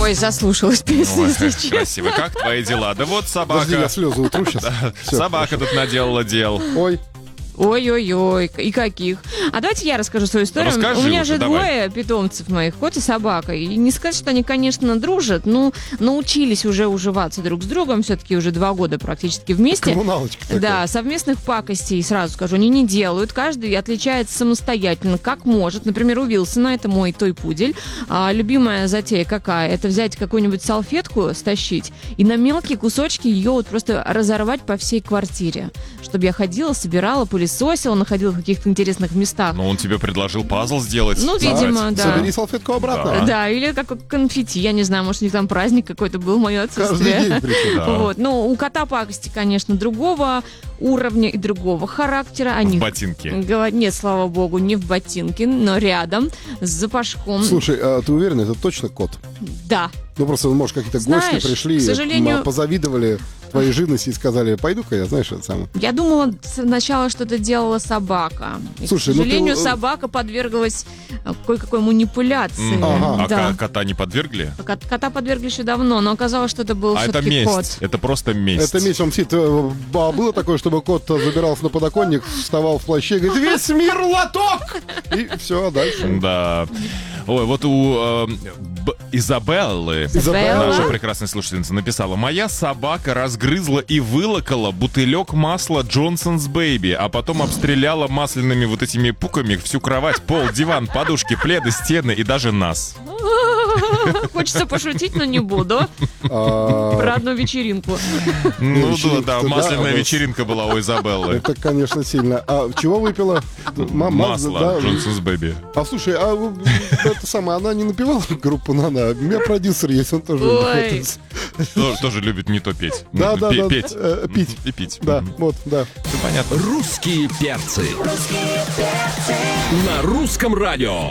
Ой, заслушалась песня, Ой, если честно. красиво. Как твои дела? Да вот собака. Подожди, я слезы утру сейчас. Собака тут наделала дел. Ой, Ой-ой-ой, и каких. А давайте я расскажу свою историю. Расскажи У меня уже, же давай. двое питомцев моих, кот и собака. И не сказать, что они, конечно, дружат, но научились уже уживаться друг с другом. Все-таки уже 2 года практически вместе. коммуналочка такая. Да, совместных пакостей, сразу скажу, они не делают. Каждый отличается самостоятельно, как может. Например, у Вилсона, это мой той-пудель. Любимая затея какая? Это взять какую-нибудь салфетку, стащить, и на мелкие кусочки ее вот просто разорвать по всей квартире. Чтобы я ходила, собирала, пылесосила, находила в каких-то интересных местах. Но он тебе предложил пазл сделать. Ну, видимо, да. Собери салфетку обратно. Да, или как конфетти, я не знаю, может, у них там праздник какой-то был, мое отсутствие. Каждый день причем. Да. Вот. Ну, у кота пакости, конечно, другого уровня и другого характера. Они В ботинке. Нет, слава богу, не в ботинке, но рядом, с запашком. Слушай, а ты уверен, это точно кот? Да. Ну, просто, может, какие-то Знаешь, гости пришли, к сожалению- позавидовали твоей живности и сказали, пойду-ка я, знаешь, это самое. Я думала, сначала что-то делала собака. И, Слушай, к ну сожалению, ты- собака подверглась кое-какой манипуляции. Ага. А Да. кота не подвергли? Кота подвергли еще давно, но оказалось, что это был А это все-таки месть. кот. Это просто месть. Это месть, он сидит. Было такое, чтобы кот забирался на подоконник, вставал в плаще и говорит, весь мир лоток! И все, а дальше. Да. Ой, вот у Изабеллы, Изабелла? наша прекрасная слушательница, написала: моя собака разгрызла и вылокала бутылек масла Johnson's Baby, а потом обстреляла масляными вот этими пуками всю кровать, пол, диван, подушки, пледы, стены и даже нас. Хочется пошутить, но не буду. Про одну вечеринку. Ну вечеринка-то, да, да, масляная у нас. вечеринка была у Изабеллы. Это, конечно, сильно. А чего выпила? Масло да. Johnson's Baby. А слушай, это самое, она не напевала группу «Нана»? У меня продюсер есть, он тоже Ой. любит. Тоже любит не то петь. Да, да, да. Петь. Пить. И пить. Да, вот, да. Все понятно. Русские перцы. На русском радио.